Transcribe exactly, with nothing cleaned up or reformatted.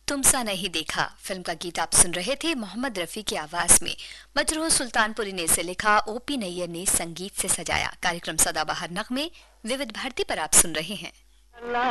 तुम सा नहीं देखा फिल्म का गीत आप सुन रहे थे मोहम्मद रफी की आवाज में। मजरूह सुल्तानपुरी ने इसे लिखा, ओपी नैयर ने संगीत से सजाया। कार्यक्रम सदाबहार नगमे विविध भारती पर आप सुन रहे हैं।